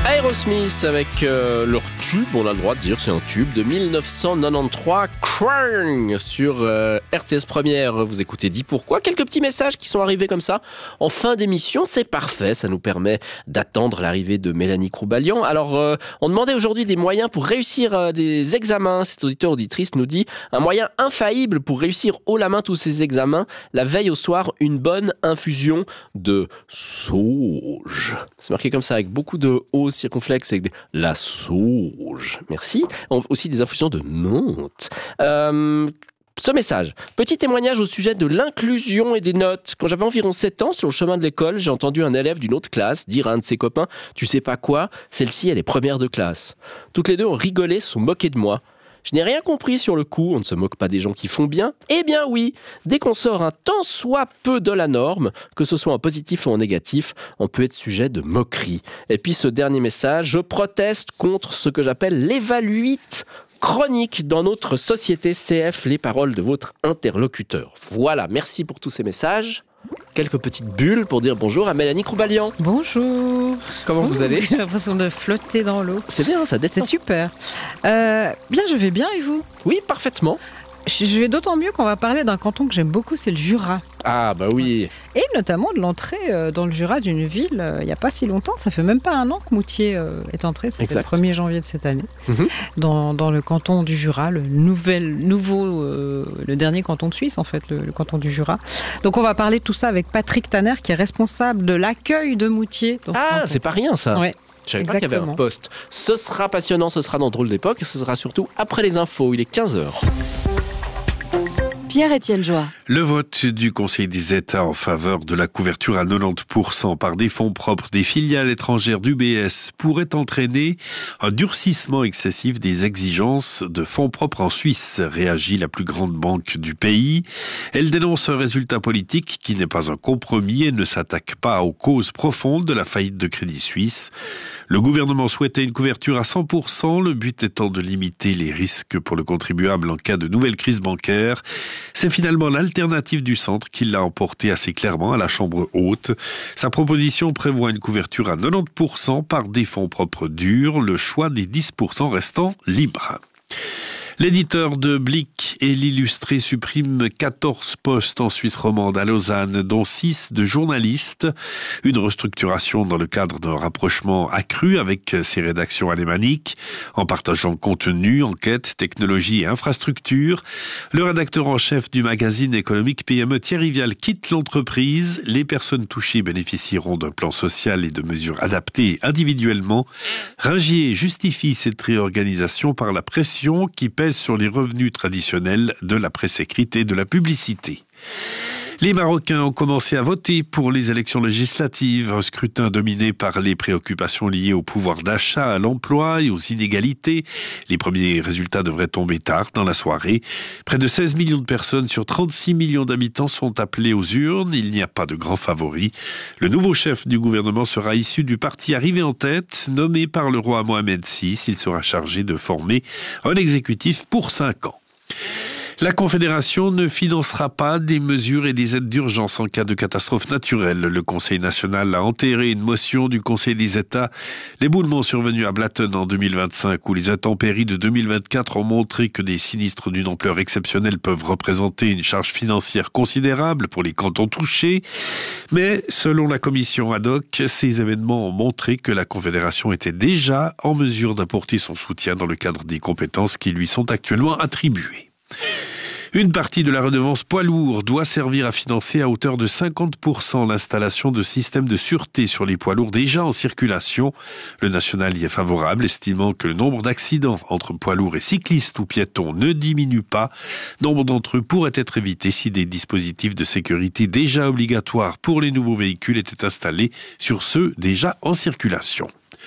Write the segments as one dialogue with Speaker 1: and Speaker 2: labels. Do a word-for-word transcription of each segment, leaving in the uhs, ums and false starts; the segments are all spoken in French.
Speaker 1: Aerosmith avec euh, leur tube, on a le droit de dire c'est un tube, de mille neuf cent quatre-vingt-treize, Crying sur euh, R T S Première. Vous écoutez Dis Pourquoi. Quelques petits messages qui sont arrivés comme ça en fin d'émission, c'est parfait, ça nous permet d'attendre l'arrivée de Mélanie Croubalian. Alors, euh, on demandait aujourd'hui des moyens pour réussir euh, des examens. Cet auditeur-auditrice nous dit un moyen infaillible pour réussir haut la main tous ces examens, la veille au soir, une bonne infusion de sauge. C'est marqué comme ça avec beaucoup de O circonflexe avec des... la sauge. Merci. On, aussi des infusions de menthe. Euh, ce message. Petit témoignage au sujet de l'inclusion et des notes. Quand j'avais environ sept ans, sur le chemin de l'école, j'ai entendu un élève d'une autre classe dire à un de ses copains « Tu sais pas quoi, celle-ci, elle est première de classe. » Toutes les deux ont rigolé, se sont moqués de moi. Je n'ai rien compris sur le coup, on ne se moque pas des gens qui font bien. Eh bien oui, dès qu'on sort un tant soit peu de la norme, que ce soit en positif ou en négatif, on peut être sujet de moquerie. Et puis ce dernier message, je proteste contre ce que j'appelle l'évaluite chronique dans notre société. C F, les paroles de votre interlocuteur. Voilà, merci pour tous ces messages. Quelques petites bulles pour dire bonjour à Mélanie Croubalian.
Speaker 2: Bonjour.
Speaker 1: Comment vous allez ?
Speaker 2: J'ai l'impression de flotter dans l'eau.
Speaker 1: C'est bien, ça détend.
Speaker 2: C'est super. Euh, bien, je vais bien et vous ?
Speaker 1: Oui, parfaitement.
Speaker 2: Je vais d'autant mieux qu'on va parler d'un canton que j'aime beaucoup, c'est le Jura.
Speaker 1: Ah bah oui.
Speaker 2: Et notamment de l'entrée dans le Jura d'une ville euh, il n'y a pas si longtemps. Ça fait même pas un an que Moutier euh, est entré, c'était le premier janvier de cette année. Mm-hmm. Dans, dans le canton du Jura, le nouvel, nouveau, euh, le dernier canton de Suisse en fait, le, le canton du Jura. Donc on va parler de tout ça avec Patrick Tanner qui est responsable de l'accueil de Moutier.
Speaker 1: Ah, c'est pas rien ça.
Speaker 2: Ouais.
Speaker 1: Je savais pas qu'il y avait un poste. Ce sera passionnant, ce sera dans Drôle d'époque et ce sera surtout après les infos. Il est quinze heures.
Speaker 3: Pierre-Étienne Joie.
Speaker 4: Le vote du Conseil des États en faveur de la couverture à quatre-vingt-dix pour cent par des fonds propres des filiales étrangères d'U B S pourrait entraîner un durcissement excessif des exigences de fonds propres en Suisse, réagit la plus grande banque du pays. Elle dénonce un résultat politique qui n'est pas un compromis et ne s'attaque pas aux causes profondes de la faillite de Crédit Suisse. Le gouvernement souhaitait une couverture à cent pour cent, le but étant de limiter les risques pour le contribuable en cas de nouvelle crise bancaire. C'est finalement l'alternative du centre qui l'a emporté assez clairement à la Chambre haute. Sa proposition prévoit une couverture à quatre-vingt-dix pour cent par des fonds propres durs, le choix des dix pour cent restant libre. L'éditeur de Blick et l'Illustré supprime quatorze postes en Suisse romande à Lausanne, dont six de journalistes. Une restructuration dans le cadre d'un rapprochement accru avec ses rédactions alémaniques, en partageant contenu, enquête, technologie et infrastructure. Le rédacteur en chef du magazine économique P M E Thierry Vial quitte l'entreprise. Les personnes touchées bénéficieront d'un plan social et de mesures adaptées individuellement. Ringier justifie cette réorganisation par la pression qui pèse sur les revenus traditionnels de la presse écrite et de la publicité. Les Marocains ont commencé à voter pour les élections législatives, un scrutin dominé par les préoccupations liées au pouvoir d'achat, à l'emploi et aux inégalités. Les premiers résultats devraient tomber tard dans la soirée. Près de seize millions de personnes sur trente-six millions d'habitants sont appelés aux urnes. Il n'y a pas de grand favori. Le nouveau chef du gouvernement sera issu du parti arrivé en tête, nommé par le roi Mohamed six. Il sera chargé de former un exécutif pour cinq ans. La Confédération ne financera pas des mesures et des aides d'urgence en cas de catastrophe naturelle. Le Conseil national a enterré une motion du Conseil des États. L'éboulement survenu à Blatten en deux mille vingt-cinq ou les intempéries de deux mille vingt-quatre ont montré que des sinistres d'une ampleur exceptionnelle peuvent représenter une charge financière considérable pour les cantons touchés. Mais selon la commission ad hoc, ces événements ont montré que la Confédération était déjà en mesure d'apporter son soutien dans le cadre des compétences qui lui sont actuellement attribuées. Une partie de la redevance poids lourd doit servir à financer à hauteur de cinquante pour cent l'installation de systèmes de sûreté sur les poids lourds déjà en circulation. Le national y est favorable, estimant que le nombre d'accidents entre poids lourds et cyclistes ou piétons ne diminue pas. Nombre d'entre eux pourraient être évités si des dispositifs de sécurité déjà obligatoires pour les nouveaux véhicules étaient installés sur ceux déjà en circulation.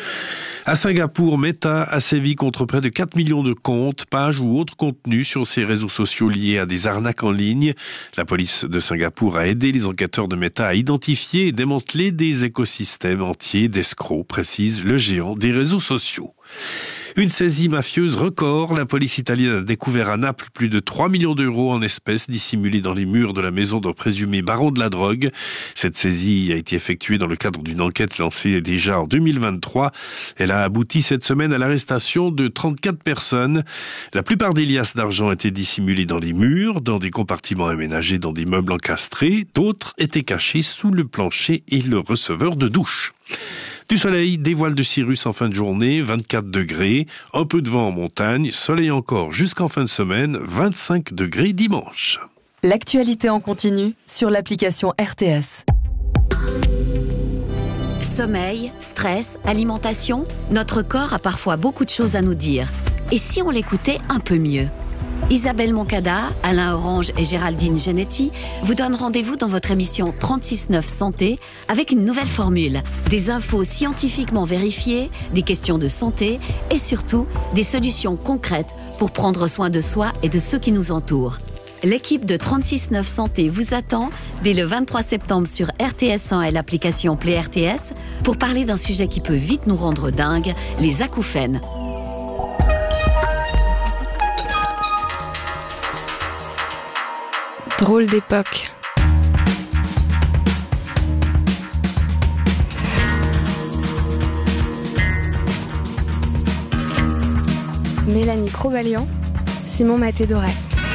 Speaker 4: À Singapour, Meta a sévi contre près de quatre millions de comptes, pages ou autres contenus sur ses réseaux sociaux liés à des arnaques en ligne. La police de Singapour a aidé les enquêteurs de Meta à identifier et démanteler des écosystèmes entiers d'escrocs, précise le géant des réseaux sociaux. Une saisie mafieuse record. La police italienne a découvert à Naples plus de trois millions d'euros en espèces dissimulés dans les murs de la maison d'un présumé baron de la drogue. Cette saisie a été effectuée dans le cadre d'une enquête lancée déjà en deux mille vingt-trois. Elle a abouti cette semaine à l'arrestation de trente-quatre personnes. La plupart des liasses d'argent étaient dissimulées dans les murs, dans des compartiments aménagés dans des meubles encastrés. D'autres étaient cachés sous le plancher et le receveur de douche. Du soleil, des voiles de cirrus en fin de journée, vingt-quatre degrés, un peu de vent en montagne, soleil encore jusqu'en fin de semaine, vingt-cinq degrés dimanche.
Speaker 3: L'actualité en continu sur l'application R T S.
Speaker 5: Sommeil, stress, alimentation, notre corps a parfois beaucoup de choses à nous dire. Et si on l'écoutait un peu mieux ? Isabelle Moncada, Alain Orange et Géraldine Genetti vous donnent rendez-vous dans votre émission trente-six neuf Santé avec une nouvelle formule. Des infos scientifiquement vérifiées, des questions de santé et surtout des solutions concrètes pour prendre soin de soi et de ceux qui nous entourent. L'équipe de trente-six neuf Santé vous attend dès le vingt-trois septembre sur R T S cent et l'application Play R T S pour parler d'un sujet qui peut vite nous rendre dingues, les acouphènes.
Speaker 6: Drôle d'époque. Mélanie Crobalian, Simon Maté-Doré.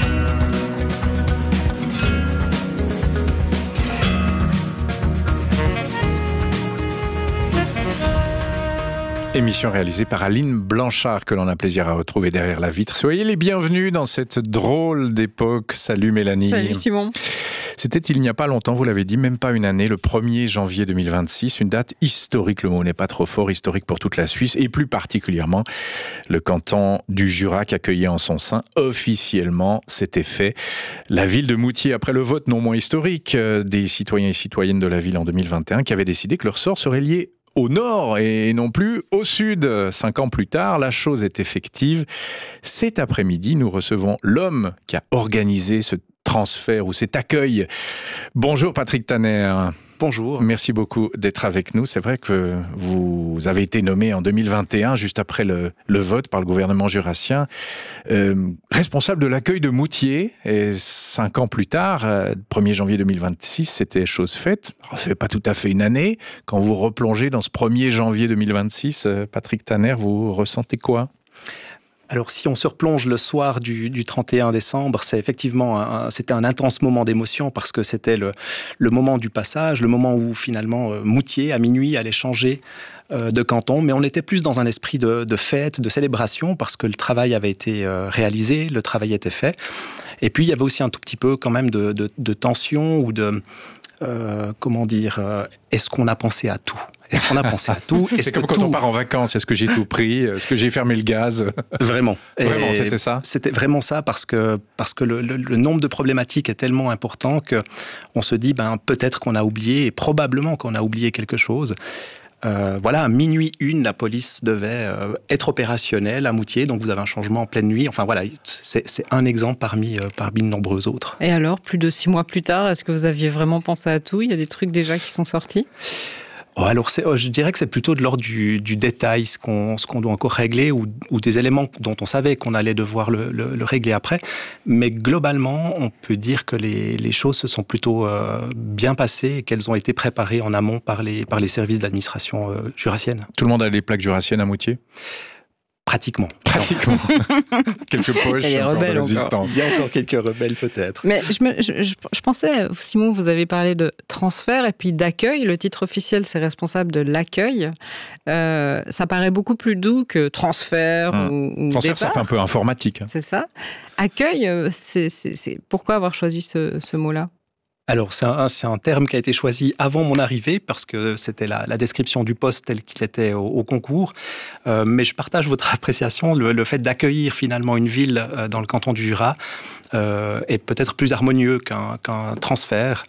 Speaker 7: Émission réalisée par Aline Blanchard que l'on a plaisir à retrouver derrière la vitre. Soyez les bienvenus dans cette drôle d'époque. Salut Mélanie.
Speaker 2: Salut Simon.
Speaker 7: C'était il n'y a pas longtemps, vous l'avez dit, même pas une année, le premier janvier deux mille vingt-six, une date historique, le mot n'est pas trop fort, historique pour toute la Suisse et plus particulièrement le canton du Jura qui accueillait en son sein officiellement, c'était fait, la ville de Moutier après le vote non moins historique des citoyens et citoyennes de la ville en deux mille vingt et un qui avaient décidé que leur sort serait lié au nord et non plus au sud. Cinq ans plus tard, la chose est effective. Cet après-midi, nous recevons l'homme qui a organisé ce transfert ou cet accueil. Bonjour Patrick Tanner.
Speaker 8: Bonjour.
Speaker 7: Merci beaucoup d'être avec nous. C'est vrai que vous avez été nommé en deux mille vingt et un, juste après le, le vote par le gouvernement jurassien, euh, responsable de l'accueil de Moutier. Et cinq ans plus tard, euh, premier janvier deux mille vingt-six, c'était chose faite. Alors, ça fait pas tout à fait une année. Quand vous replongez dans ce premier janvier deux mille vingt-six, euh, Patrick Tanner, vous ressentez quoi ?
Speaker 8: Alors, si on se replonge le soir du, du trente et un décembre, c'est effectivement un, c'était un intense moment d'émotion parce que c'était le, le moment du passage, le moment où finalement euh, Moutier, à minuit, allait changer euh, de canton. Mais on était plus dans un esprit de, de fête, de célébration parce que le travail avait été euh, réalisé, le travail était fait. Et puis, il y avait aussi un tout petit peu quand même de, de, de tension ou de... Euh, comment dire, euh, est-ce qu'on a pensé à tout ? Est-ce qu'on a pensé à tout ? Est-ce
Speaker 7: C'est comme
Speaker 8: que
Speaker 7: quand
Speaker 8: tout...
Speaker 7: on part en vacances, est-ce que j'ai tout pris ? Est-ce que j'ai fermé le gaz ?
Speaker 8: Vraiment.
Speaker 7: Vraiment,
Speaker 8: Et
Speaker 7: c'était ça ?
Speaker 8: C'était vraiment ça parce que, parce que le, le, le nombre de problématiques est tellement important qu'on se dit ben, peut-être qu'on a oublié, et probablement qu'on a oublié quelque chose. Euh, voilà, à minuit une, la police devait euh, être opérationnelle à Moutier, donc vous avez un changement en pleine nuit. Enfin voilà, c'est, c'est un exemple parmi, euh, parmi de nombreux autres.
Speaker 2: Et alors, plus de six mois plus tard, est-ce que vous aviez vraiment pensé à tout ? Il y a des trucs déjà qui sont sortis ?
Speaker 8: Oh, alors, c'est, oh, je dirais que c'est plutôt de l'ordre du, du détail, ce qu'on, ce qu'on doit encore régler, ou, ou des éléments dont on savait qu'on allait devoir le, le, le régler après. Mais globalement, on peut dire que les, les choses se sont plutôt euh, bien passées et qu'elles ont été préparées en amont par les, par les services d'administration euh, jurassienne.
Speaker 7: Tout le monde a les plaques jurassiennes à Moutier ?
Speaker 8: Pratiquement.
Speaker 7: Pratiquement. Quelques poches
Speaker 2: Il y a
Speaker 7: encore de
Speaker 2: rebelles
Speaker 7: résistance.
Speaker 8: Il y a encore quelques rebelles peut-être.
Speaker 2: Mais je, me, je, je, je pensais, Simon, vous avez parlé de transfert et puis d'accueil. Le titre officiel, c'est responsable de l'accueil. Euh, ça paraît beaucoup plus doux que transfert mmh. ou, ou
Speaker 7: transfert,
Speaker 2: départ.
Speaker 7: Ça fait un peu informatique.
Speaker 2: C'est ça. Accueil, c'est, c'est, c'est... pourquoi avoir choisi ce, ce mot-là ?
Speaker 8: Alors, c'est un, c'est un terme qui a été choisi avant mon arrivée, parce que c'était la, la description du poste tel qu'il était au, au concours. Euh, mais je partage votre appréciation, le, le fait d'accueillir finalement une ville euh, dans le canton du Jura euh, est peut-être plus harmonieux qu'un, qu'un transfert.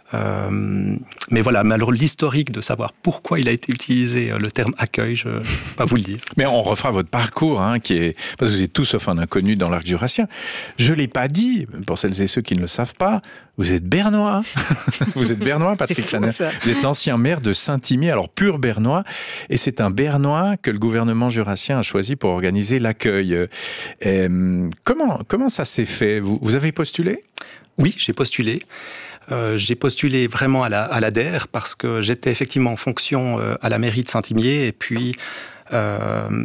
Speaker 8: Euh, mais voilà, mais alors l'historique de savoir pourquoi il a été utilisé le terme accueil, je ne peux pas vous le dire.
Speaker 7: Mais on refera votre parcours, hein, qui est parce que vous êtes tout sauf un inconnu dans l'arc jurassien. Je l'ai pas dit, pour celles et ceux qui ne le savent pas, vous êtes bernois. Vous êtes bernois, Patrick Tanner. Vous êtes l'ancien maire de Saint-Imier, alors pur bernois, et c'est un bernois que le gouvernement jurassien a choisi pour organiser l'accueil. Euh, comment comment ça s'est fait? Vous, vous avez postulé?
Speaker 8: Oui, j'ai postulé. Euh, j'ai postulé vraiment à la, à l'A D E R parce que j'étais effectivement en fonction euh, à la mairie de Saint-Imier et puis euh,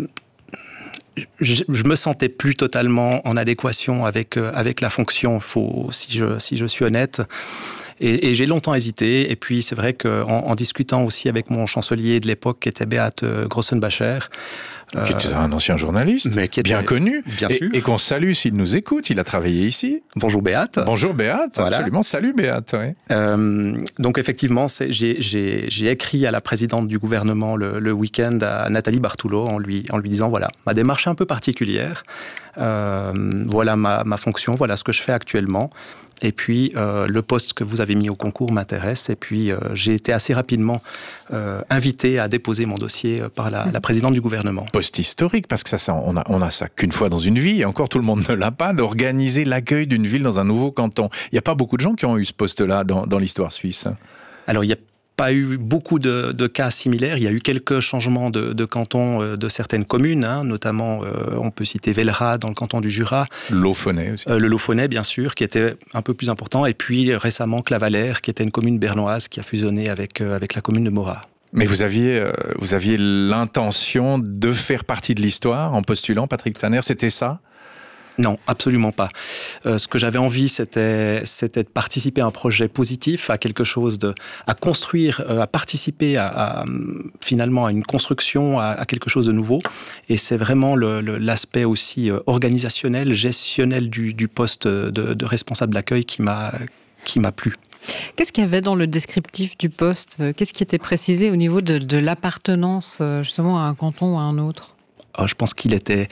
Speaker 8: je, je me sentais plus totalement en adéquation avec, euh, avec la fonction, faut, si, je, si je suis honnête. Et, et j'ai longtemps hésité. Et puis c'est vrai qu'en en discutant aussi avec mon chancelier de l'époque qui était Beat Grossenbacher,
Speaker 7: qui était un ancien journaliste, mais qui était, bien connu,
Speaker 8: bien
Speaker 7: et,
Speaker 8: sûr.
Speaker 7: et qu'on salue s'il nous écoute. Il a travaillé ici.
Speaker 8: Bonjour Beat.
Speaker 7: Bonjour Beat, voilà. Absolument. Salut Beat. Ouais.
Speaker 8: Euh, donc effectivement, c'est, j'ai, j'ai, j'ai écrit à la présidente du gouvernement le, le week-end à Nathalie Bartoulot en lui, en lui disant voilà, ma démarche est un peu particulière. Euh, voilà ma, ma fonction, voilà ce que je fais actuellement. Et puis, euh, le poste que vous avez mis au concours m'intéresse. Et puis, euh, j'ai été assez rapidement euh, invité à déposer mon dossier par la, la présidente du gouvernement.
Speaker 7: Poste historique, parce que ça, ça on a, on a ça qu'une fois dans une vie, et encore tout le monde ne l'a pas, d'organiser l'accueil d'une ville dans un nouveau canton. Il n'y a pas beaucoup de gens qui ont eu ce poste-là dans, dans l'histoire suisse.
Speaker 8: Alors, il y a pas eu beaucoup de, de cas similaires. Il y a eu quelques changements de, de canton euh, de certaines communes, hein, notamment, euh, on peut citer Vellerat dans le canton du Jura.
Speaker 7: Laufenay aussi.
Speaker 8: Euh, le Laufenay, bien sûr, qui était un peu plus important. Et puis récemment, Clavaleyres, qui était une commune bernoise qui a fusionné avec, euh, avec la commune de Morat.
Speaker 7: Mais vous aviez, euh, vous aviez l'intention de faire partie de l'histoire en postulant, Patrick Tanner, c'était ça ?
Speaker 8: Non, absolument pas. Euh, ce que j'avais envie, c'était, c'était de participer à un projet positif, à quelque chose de, à construire, euh, à participer à, à finalement à une construction, à, à quelque chose de nouveau. Et c'est vraiment le, le, l'aspect aussi euh, organisationnel, gestionnel du, du poste de, de responsable d'accueil qui m'a, qui m'a plu.
Speaker 2: Qu'est-ce qu'il y avait dans le descriptif du poste ? Qu'est-ce qui était précisé au niveau de, de l'appartenance justement à un canton ou à un autre ?
Speaker 8: Oh, je pense qu'il était...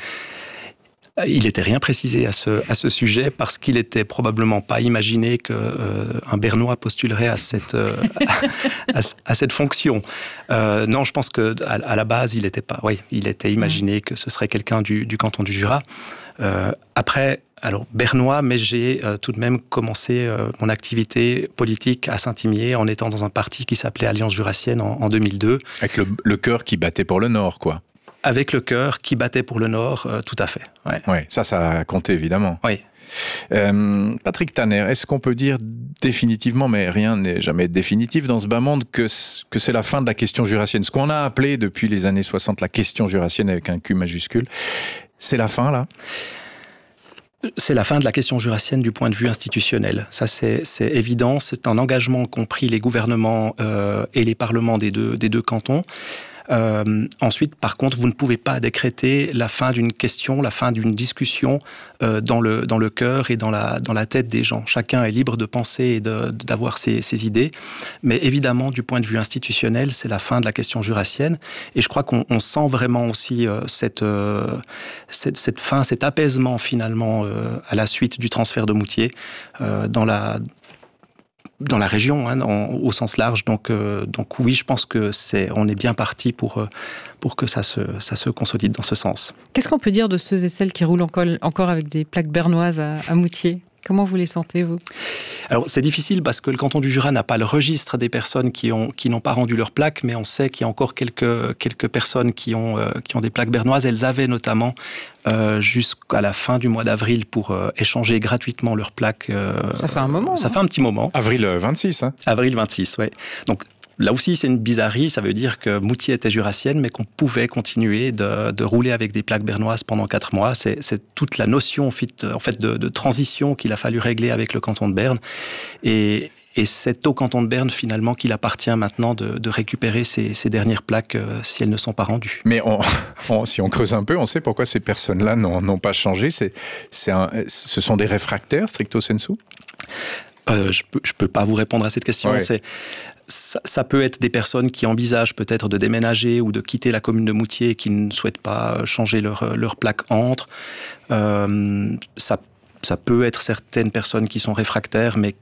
Speaker 8: Il n'était rien précisé à ce, à ce sujet parce qu'il n'était probablement pas imaginé qu'un euh, Bernois postulerait à cette, euh, à, à cette fonction. Euh, non, je pense qu'à à la base, il était pas. Oui, il était imaginé que ce serait quelqu'un du, du canton du Jura. Euh, après, alors Bernois, mais j'ai euh, tout de même commencé euh, mon activité politique à Saint-Imier en étant dans un parti qui s'appelait Alliance Jurassienne en, en deux mille deux.
Speaker 7: Avec le, le cœur qui battait pour le Nord, quoi.
Speaker 8: Avec le cœur qui battait pour le Nord, euh, tout à fait. Ouais.
Speaker 7: Ouais, ça, ça a compté, évidemment.
Speaker 8: Oui.
Speaker 7: Euh, Patrick Tanner, est-ce qu'on peut dire définitivement, mais rien n'est jamais définitif dans ce bas monde, que, que c'est la fin de la question jurassienne? Ce qu'on a appelé depuis les années soixante la question jurassienne avec un Q majuscule, c'est la fin, là?
Speaker 8: C'est la fin de la question jurassienne du point de vue institutionnel. Ça, c'est, c'est évident. C'est un engagement qu'ont pris les gouvernements euh, et les parlements des deux, des deux cantons. Euh, ensuite, par contre, vous ne pouvez pas décréter la fin d'une question, la fin d'une discussion euh, dans le dans le cœur et dans la dans la tête des gens. Chacun est libre de penser et de, d'avoir ses, ses idées, mais évidemment, du point de vue institutionnel, c'est la fin de la question jurassienne. Et je crois qu'on on sent vraiment aussi euh, cette, euh, cette cette fin, cet apaisement finalement euh, à la suite du transfert de Moutier euh, dans la dans la région, hein, en, au sens large. Donc, euh, donc oui, je pense que c'est, on est bien parti pour, pour que ça se, ça se consolide dans ce sens.
Speaker 2: Qu'est-ce qu'on peut dire de ceux et celles qui roulent encore, encore avec des plaques bernoises à, à Moutier ? Comment vous les sentez, vous ?
Speaker 8: Alors, c'est difficile parce que le canton du Jura n'a pas le registre des personnes qui, ont, qui n'ont pas rendu leurs plaques, mais on sait qu'il y a encore quelques, quelques personnes qui ont, euh, qui ont des plaques bernoises. Elles avaient notamment euh, jusqu'à la fin du mois d'avril pour euh, échanger gratuitement leurs plaques. Euh,
Speaker 2: ça fait un moment.
Speaker 8: Ça hein. fait un petit moment.
Speaker 7: Avril vingt-six, hein.
Speaker 8: Avril vingt-six, oui. Donc, là aussi, c'est une bizarrerie. Ça veut dire que Moutier était jurassienne, mais qu'on pouvait continuer de, de rouler avec des plaques bernoises pendant quatre mois. C'est, c'est toute la notion en fait, de, de transition qu'il a fallu régler avec le canton de Berne. Et, et c'est au canton de Berne, finalement, qu'il appartient maintenant de, de récupérer ces, ces dernières plaques euh, si elles ne sont pas rendues.
Speaker 7: Mais on, on, si on creuse un peu, on sait pourquoi ces personnes-là n'ont, n'ont pas changé. C'est, c'est un, ce sont des réfractaires, stricto sensu ?
Speaker 8: euh, Je ne peux, je peux pas vous répondre à cette question. Ouais. C'est... Ça, ça peut être des personnes qui envisagent peut-être de déménager ou de quitter la commune de Moutier et qui ne souhaitent pas changer leur, leur plaque entre. Euh, ça, ça peut être certaines personnes qui sont réfractaires, mais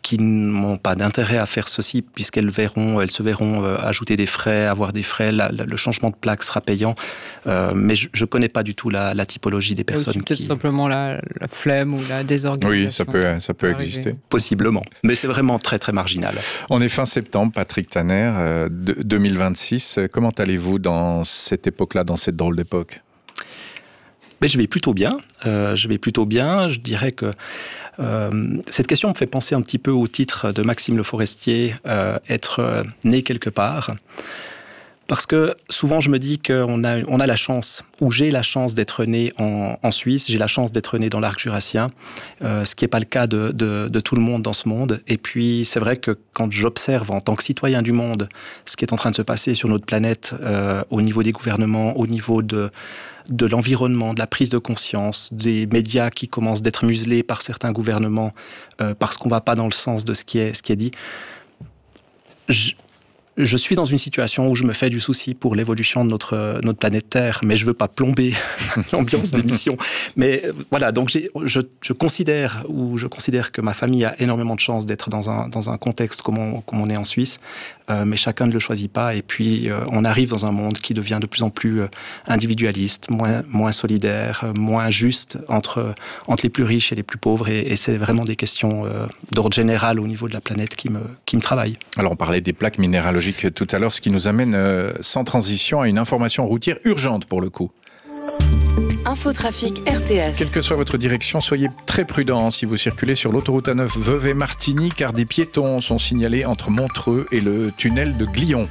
Speaker 8: qui n'ont pas d'intérêt à faire ceci, puisqu'elles verront, elles se verront euh, ajouter des frais, avoir des frais, la, la, le changement de plaque sera payant. Euh, mais je ne connais pas du tout la, la typologie des personnes.
Speaker 2: C'est peut-être
Speaker 8: qui...
Speaker 2: simplement la, la flemme ou la désorganisation.
Speaker 7: Oui, ça peut, ça peut exister.
Speaker 8: Possiblement. Mais c'est vraiment très, très marginal.
Speaker 7: On est fin septembre, Patrick Tanner, euh, de, deux mille vingt-six. Comment allez-vous dans cette époque-là, dans cette drôle d'époque ?
Speaker 8: Mais je vais plutôt bien. Euh, je vais plutôt bien. Je dirais que euh, cette question me fait penser un petit peu au titre de Maxime Le Forestier, euh, être euh, né quelque part. Parce que souvent je me dis qu'on a, on a la chance, ou j'ai la chance d'être né en, en Suisse, j'ai la chance d'être né dans l'arc jurassien, euh, ce qui n'est pas le cas de, de, de tout le monde dans ce monde. Et puis c'est vrai que quand j'observe en tant que citoyen du monde ce qui est en train de se passer sur notre planète, euh, au niveau des gouvernements, au niveau de, de l'environnement, de la prise de conscience, des médias qui commencent d'être muselés par certains gouvernements euh, parce qu'on ne va pas dans le sens de ce qui est, ce qui est dit, je, Je suis dans une situation où je me fais du souci pour l'évolution de notre, notre planète Terre, mais je ne veux pas plomber l'ambiance de l'émission. Mais voilà, donc j'ai, je, je, considère, ou je considère que ma famille a énormément de chance d'être dans un, dans un contexte comme on, comme on est en Suisse, euh, mais chacun ne le choisit pas. Et puis, euh, on arrive dans un monde qui devient de plus en plus euh, individualiste, moins, moins solidaire, euh, moins juste entre, entre les plus riches et les plus pauvres. Et, et c'est vraiment des questions euh, d'ordre général au niveau de la planète qui me, qui me travaillent.
Speaker 7: Alors, on parlait des plaques minéralogiques tout à l'heure, ce qui nous amène euh, sans transition à une information routière urgente pour le coup.
Speaker 3: Infotrafic R T S.
Speaker 7: Quelle que soit votre direction, soyez très prudents si vous circulez sur l'autoroute A neuf Vevey-Martigny, car des piétons sont signalés entre Montreux et le tunnel de Glion.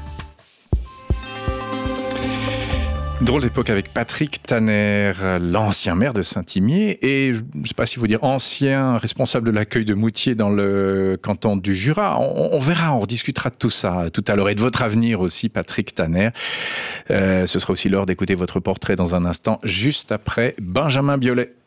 Speaker 7: Drôle d'époque avec Patrick Tanner, l'ancien maire de Saint-Imier et, je ne sais pas si vous dire, ancien responsable de l'accueil de Moutier dans le canton du Jura. On, on verra, on rediscutera de tout ça tout à l'heure et de votre avenir aussi, Patrick Tanner. Euh, ce sera aussi l'heure d'écouter votre portrait dans un instant, juste après Benjamin Biolay.